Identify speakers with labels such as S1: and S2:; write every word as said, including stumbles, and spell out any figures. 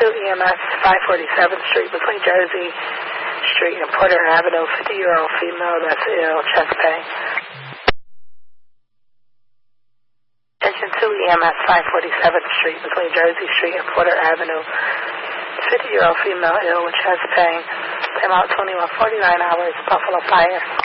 S1: to E M S five forty-seventh Street between Jersey Street and Porter Avenue, fifty-year-old female that's ill, chest pain. Attention to E M S five forty-seventh Street between Jersey Street and Porter Avenue, fifty-year-old female ill with chest pain. Came out twenty-one forty-nine hours, Buffalo Fire.